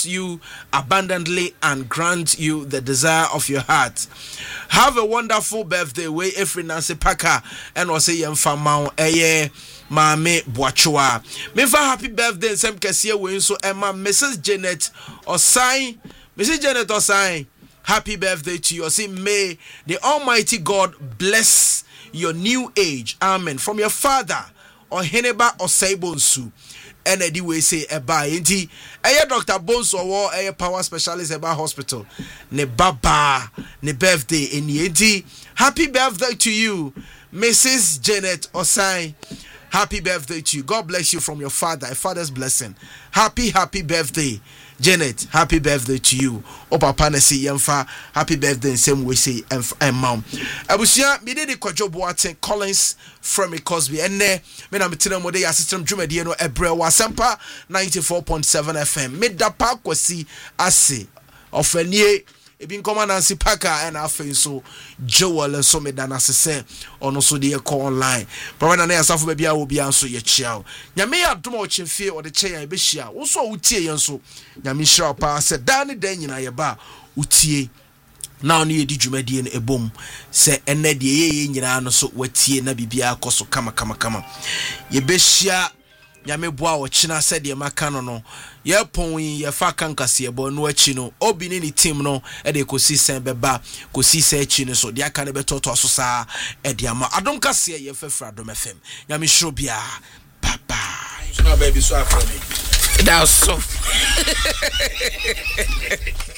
you abundantly and grant you the desire of your heart. Have a wonderful birthday. We every Nancy Parker and was say Yemfamao Mame Boachua. Mefa happy birthday Sam Cassia win so Emma Mrs. Janet Osai. Mrs. Janet Osai. Happy birthday to you. Say may the Almighty God bless your new age. Amen. From your father or Heneba or Saibonsu. And I we say eba inti Dr. Bones or a power specialist about hospital. Ne baba ne birthday in inti. Happy birthday to you, Mrs. Janet Osai. Happy birthday to you. God bless you from your father, a father's blessing. Happy birthday, Janet. Happy birthday to you. O papa na say yemfa happy birthday in same way say mom. Abusia me dey Kwadwo Boateng Collins from Cosby enne me na metena mo dey assistant dwumadi no ebre wasempa 94.7 FM. Me da pa kwasi ase ofanie ebi nkoma Nancy Parker and afen so Joel so me dana sese ono so de call online but na asafo ba bia obi anso ye chia nyame adom o chemfie o de che ya be hia wo so utie yen so nyame hira pa se dan dan nyina ye ba utie na ono ye di dwumadi no ebom se enne de ye nyina no so watie na bibia akoso kama ye be hia nyame boa o china said ye maka no ye pon ye fa kankase ye bo no achi no obi ni team no e de kosi sen beba kosi se achi no so de aka ne betoto so saa e de ama adom kase ye fefra adom fm nyame hiro bia papa so na baby so afro me that's so